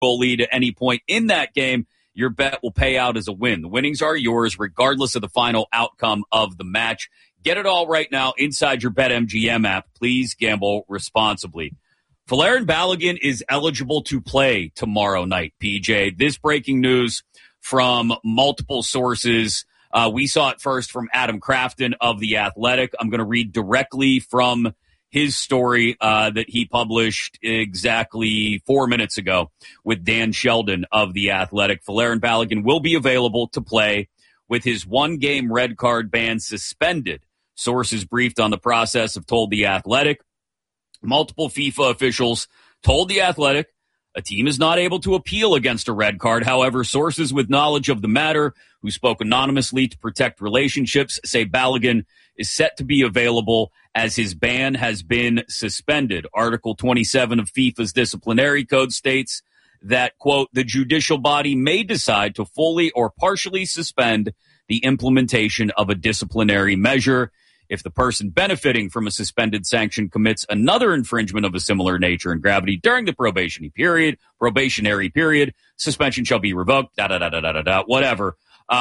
goal lead at any point in that game, your bet will pay out as a win. The winnings are yours regardless of the final outcome of the match. Get it all right now inside your BetMGM app. Please gamble responsibly. Folarin Balogun is eligible to play tomorrow night, PJ. This breaking news from multiple sources. We saw it first from Adam Crafton of The Athletic. I'm going to read directly from his story that he published exactly 4 minutes ago with Dan Sheldon of The Athletic. Folarin Balogun will be available to play with his one-game red card ban suspended. Sources briefed on the process have told The Athletic. Multiple FIFA officials told The Athletic a team is not able to appeal against a red card. However, sources with knowledge of the matter who spoke anonymously to protect relationships say Balogun is set to be available as his ban has been suspended. Article 27 of FIFA's disciplinary code states that, quote, the judicial body may decide to fully or partially suspend the implementation of a disciplinary measure if the person benefiting from a suspended sanction commits another infringement of a similar nature and gravity during the probationary period, suspension shall be revoked, whatever.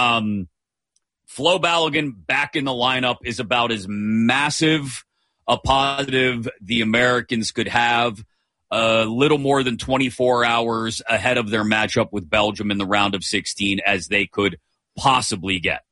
Flo Balogun back in the lineup is about as massive a positive the Americans could have a little more than 24 hours ahead of their matchup with Belgium in the round of 16 as they could possibly get.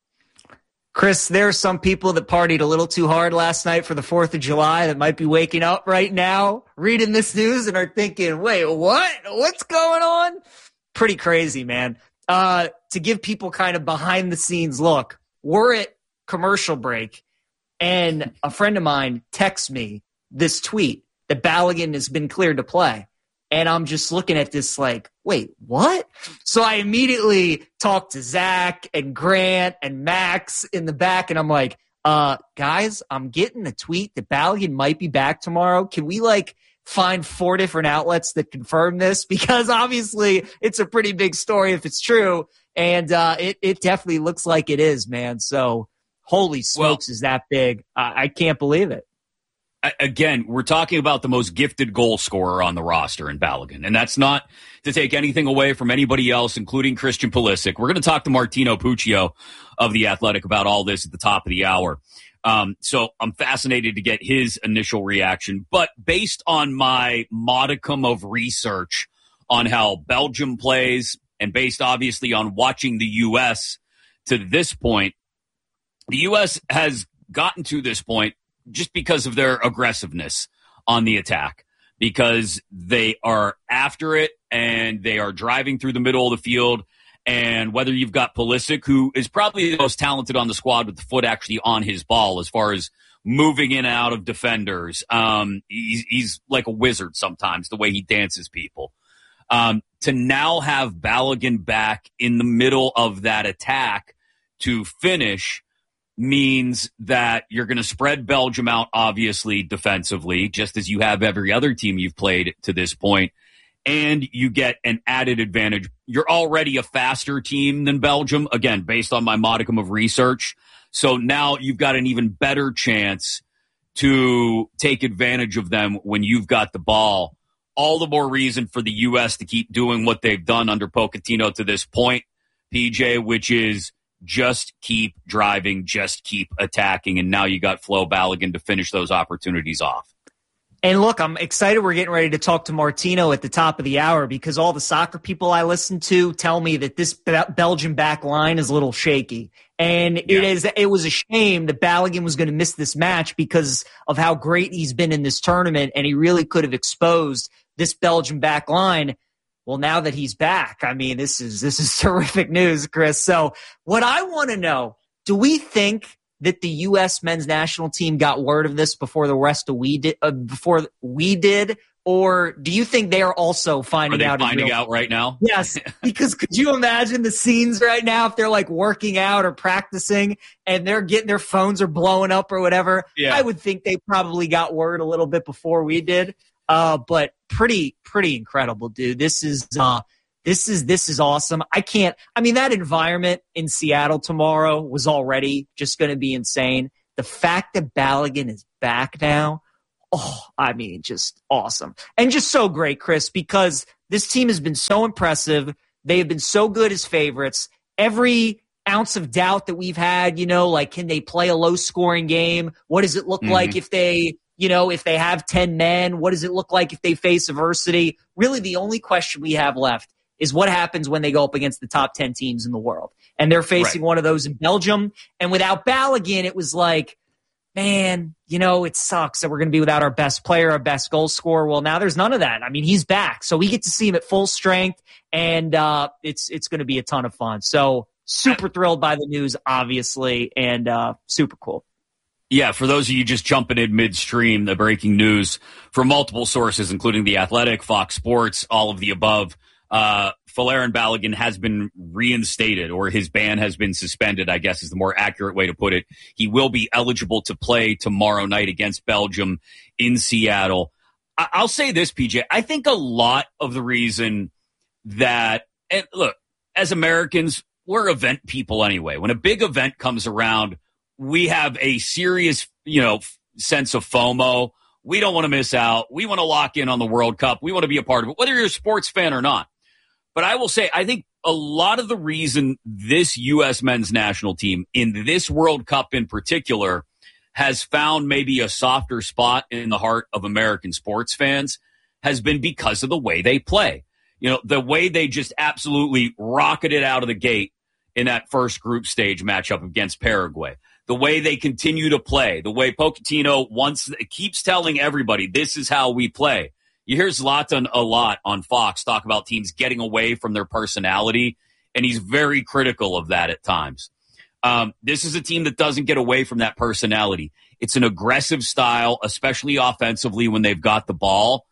Chris, there are some people that partied a little too hard last night for the 4th of July that might be waking up right now, reading this news and are thinking, wait, what? What's going on? Pretty crazy, man. To give people kind of behind the scenes look, we're at commercial break and a friend of mine texts me this tweet that Balogun has been cleared to play. And I'm just looking at this like, wait, what? So I immediately talked to Zach and Grant and Max in the back, and I'm like, guys, I'm getting a tweet that Balogun might be back tomorrow. Can we, find 4 different outlets that confirm this? Because obviously it's a pretty big story if it's true, and it definitely looks like it is, man. So holy smokes, is that big. I can't believe it. Again, we're talking about the most gifted goal scorer on the roster in Balogun, and that's not to take anything away from anybody else, including Christian Pulisic. We're going to talk to Martino Puccio of The Athletic about all this at the top of the hour. So I'm fascinated to get his initial reaction. But based on my modicum of research on how Belgium plays, and based obviously on watching the U.S. to this point, the U.S. has gotten to this point just because of their aggressiveness on the attack, because they are after it and they are driving through the middle of the field. And whether you've got Pulisic, who is probably the most talented on the squad with the foot actually on his ball as far as moving in and out of defenders, he's like a wizard sometimes, the way he dances people. To now have Balogun back in the middle of that attack to finish means that you're going to spread Belgium out, obviously, defensively, just as you have every other team you've played to this point, and you get an added advantage. You're already a faster team than Belgium, again, based on my modicum of research. So now you've got an even better chance to take advantage of them when you've got the ball. All the more reason for the U.S. to keep doing what they've done under Pochettino to this point, PJ, which is just keep driving, just keep attacking, and now you got Flo Balogun to finish those opportunities off. And look, I'm excited we're getting ready to talk to Martino at the top of the hour, because all the soccer people I listen to tell me that this Belgian back line is a little shaky. And it was a shame that Balogun was going to miss this match because of how great he's been in this tournament, and he really could have exposed this Belgian back line. Well, now that he's back, I mean, this is terrific news, Chris. So what I want to know, do we think that the U.S. men's national team got word of this before the rest of before we did? Or do you think they are also finding out? Finding out right now? Yes, because could you imagine the scenes right now if they're working out or practicing and they're getting their phones are blowing up or whatever? Yeah. I would think they probably got word a little bit before we did. But pretty incredible, dude. This is awesome. That environment in Seattle tomorrow was already just going to be insane. The fact that Balogun is back now, I mean, just awesome. And just so great, Chris, because this team has been so impressive. They have been so good as favorites. Every ounce of doubt that we've had, like, can they play a low-scoring game? What does it look like if they, if they have 10 men? What does it look like if they face adversity? Really, the only question we have left is what happens when they go up against the top 10 teams in the world. And they're facing one of those in Belgium. And without Balogun, it was like, man, it sucks that we're going to be without our best player, our best goal scorer. Well, now there's none of that. I mean, he's back. So we get to see him at full strength, and it's going to be a ton of fun. So super thrilled by the news, obviously, and super cool. Yeah, for those of you just jumping in midstream, the breaking news from multiple sources, including The Athletic, Fox Sports, all of the above, Folarin Balogun has been reinstated, or his ban has been suspended, I guess is the more accurate way to put it. He will be eligible to play tomorrow night against Belgium in Seattle. I'll say this, PJ. I think a lot of the reason that, and look, as Americans, we're event people anyway. When a big event comes around, we have a serious, sense of FOMO. We don't want to miss out. We want to lock in on the World Cup. We want to be a part of it, whether you're a sports fan or not. But I will say, I think a lot of the reason this U.S. men's national team, in this World Cup in particular, has found maybe a softer spot in the heart of American sports fans has been because of the way they play. The way they just absolutely rocketed out of the gate in that first group stage matchup against Paraguay. The way they continue to play, the way Pochettino keeps telling everybody, this is how we play. You hear Zlatan a lot on Fox talk about teams getting away from their personality, and he's very critical of that at times. This is a team that doesn't get away from that personality. It's an aggressive style, especially offensively when they've got the ball,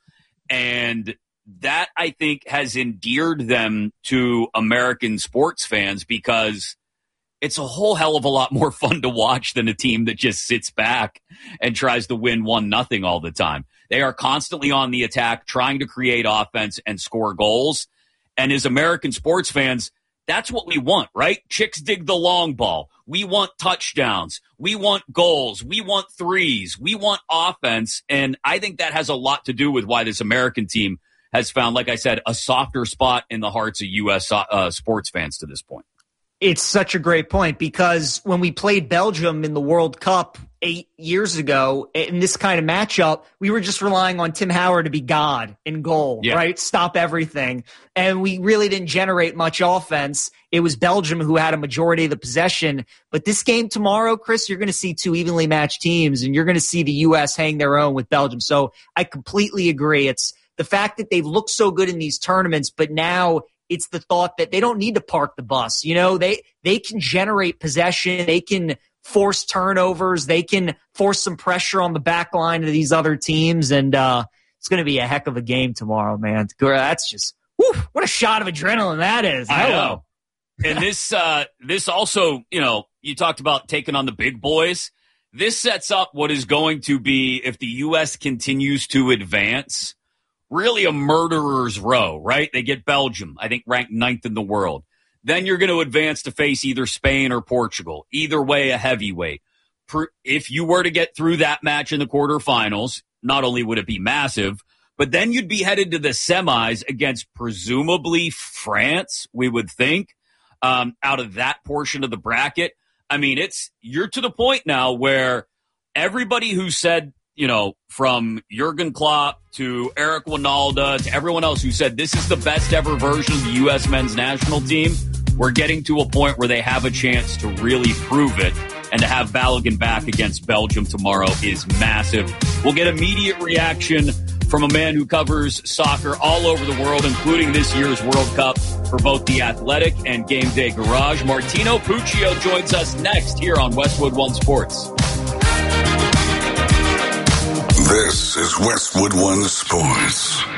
and that, I think, has endeared them to American sports fans because it's a whole hell of a lot more fun to watch than a team that just sits back and tries to win 1-0 all the time. They are constantly on the attack, trying to create offense and score goals. And as American sports fans, that's what we want, right? Chicks dig the long ball. We want touchdowns. We want goals. We want threes. We want offense. And I think that has a lot to do with why this American team has found, like I said, a softer spot in the hearts of U.S. Sports fans to this point. It's such a great point because when we played Belgium in the World Cup 8 years ago in this kind of matchup, we were just relying on Tim Howard to be God in goal, right? Stop everything. And we really didn't generate much offense. It was Belgium who had a majority of the possession. But this game tomorrow, Chris, you're going to see two evenly matched teams, and you're going to see the U.S. hang their own with Belgium. So I completely agree. It's the fact that they've looked so good in these tournaments, but now it's the thought that they don't need to park the bus. They can generate possession. They can force turnovers. They can force some pressure on the back line of these other teams. And it's going to be a heck of a game tomorrow, man. That's just, what a shot of adrenaline that is. I know. And this also, you talked about taking on the big boys. This sets up what is going to be, if the U.S. continues to advance, really a murderer's row, right? They get Belgium, I think ranked 9th in the world. Then you're going to advance to face either Spain or Portugal. Either way, a heavyweight. If you were to get through that match in the quarterfinals, not only would it be massive, but then you'd be headed to the semis against presumably France, we would think, out of that portion of the bracket. I mean, you're to the point now where everybody who said, from Jurgen Klopp to Eric Winalda to everyone else who said this is the best ever version of the U.S. men's national team, we're getting to a point where they have a chance to really prove it. And to have Balogun back against Belgium tomorrow is massive. We'll get immediate reaction from a man who covers soccer all over the world, including this year's World Cup for both The Athletic and Game Day Garage. Martino Puccio joins us next here on Westwood One Sports. This is Westwood One Sports.